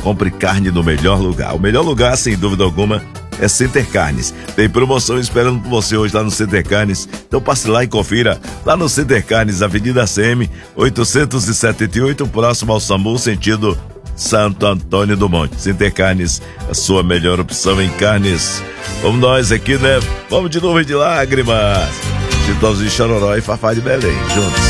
compre carne no melhor lugar. O melhor lugar, sem dúvida alguma, é Center Carnes. Tem promoção esperando por você hoje lá no Center Carnes. Então passe lá e confira. Lá no Center Carnes, Avenida CM 878, próximo ao SAMU, sentido Santo Antônio do Monte. Center Carnes, a sua melhor opção em carnes. Vamos nós aqui, né? Vamos de Nuvem de Lágrimas. Chitãozinho Chororó e Fafá de Belém, juntos.